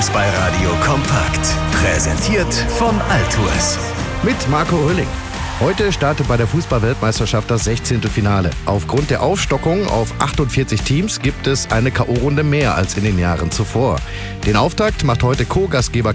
Fußballradio kompakt. Präsentiert von Altours. Mit Marco Rölling. Heute startet bei der Fußball-Weltmeisterschaft das 16. Finale. Aufgrund der Aufstockung auf 48 Teams gibt es eine K.O.-Runde mehr als in den Jahren zuvor. Den Auftakt macht heute Co-Gastgeber